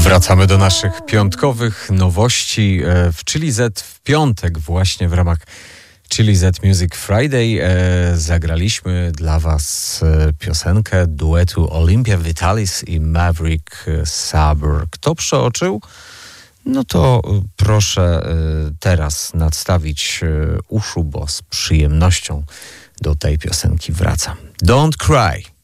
Wracamy do naszych piątkowych nowości w Chili Z w piątek właśnie w ramach Chili Z Music Friday zagraliśmy dla Was piosenkę duetu Olympia Vitalis i Maverick Sabre. Kto przeoczył? No to proszę teraz nadstawić uszu, bo z przyjemnością do tej piosenki wracam. Don't Cry.